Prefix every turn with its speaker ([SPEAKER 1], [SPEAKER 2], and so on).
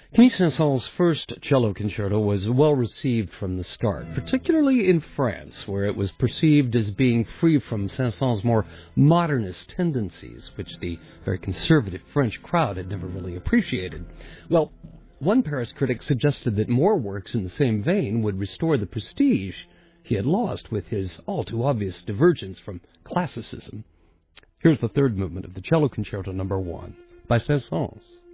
[SPEAKER 1] Camille Saint-Saëns' first cello concerto was well received from the start, particularly in France, where it was perceived as being free from Saint-Saëns' more modernist tendencies, which the very conservative French crowd had never really appreciated. Well, one Paris critic suggested that more works in the same vein would restore the prestige he had lost with his all-too-obvious divergence from classicism. Here's the third movement of the Cello Concerto No. 1 by Saint-Saëns.